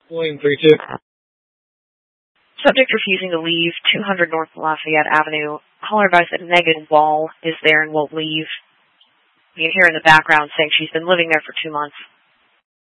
William 3-2. Subject refusing to leave 200 North Lafayette Avenue. Caller advised that a negative wall is there and won't leave. You can hear in the background saying she's been living there for 2 months.